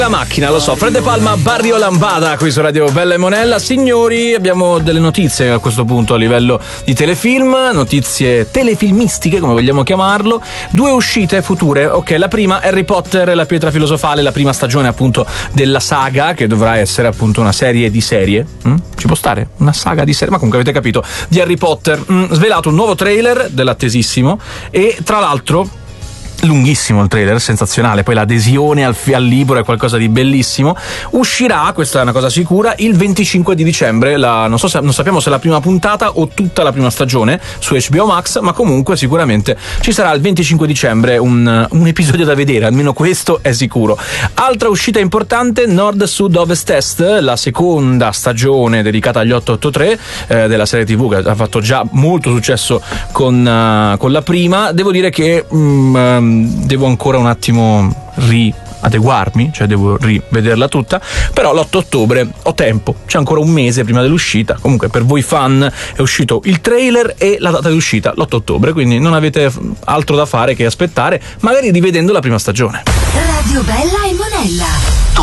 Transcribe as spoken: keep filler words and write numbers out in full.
La macchina, lo so, Fred De Palma, Barrio Lambada qui su Radio Bella e Monella. Signori, abbiamo delle notizie a questo punto a livello di telefilm, notizie telefilmistiche come vogliamo chiamarlo. Due uscite future, ok, la prima Harry Potter e la pietra filosofale, la prima stagione appunto della saga che dovrà essere appunto una serie di serie, mm? Ci può stare? Una saga di serie, ma comunque avete capito, di Harry Potter. Mm, svelato un nuovo trailer dell'attesissimo e tra l'altro lunghissimo il trailer, sensazionale, poi l'adesione al, al libro è qualcosa di bellissimo. Uscirà, questa è una cosa sicura, il venticinque di dicembre, la, non so se, non sappiamo se la prima puntata o tutta la prima stagione su H B O Max, ma comunque sicuramente ci sarà il venticinque dicembre un, un episodio da vedere, almeno questo è sicuro. Altra uscita importante, Nord Sud Ovest Est, la seconda stagione dedicata agli otto otto tre eh, della serie tivù che ha fatto già molto successo con, uh, con la prima. Devo dire che um, devo ancora un attimo riadeguarmi, cioè devo rivederla tutta, però l'otto ottobre ho tempo, c'è ancora un mese prima dell'uscita. Comunque per voi fan è uscito il trailer e la data di uscita l'otto ottobre, quindi non avete altro da fare che aspettare, magari rivedendo la prima stagione. Radio Bella e Monella.